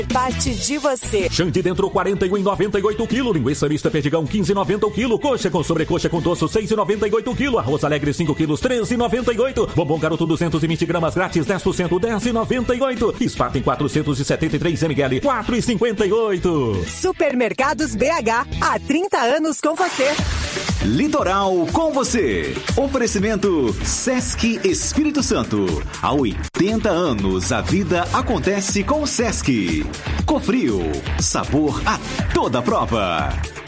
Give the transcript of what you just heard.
Parte de você. Xande dentro 41,98 kg. Linguiça mista perdigão 15,90 o quilo. Coxa com sobrecoxa com doço 6,98 kg. Arroz alegre 5 kg 13,98. Bombom garoto 220 gramas grátis 10% 10,98. Spaten 473 ml 4,58. Supermercados BH, há 30 anos com você. Litoral com você. Oferecimento Sesc Espírito Santo. Há 80 anos a vida acontece com o Sesc. Cofrio, sabor a toda prova.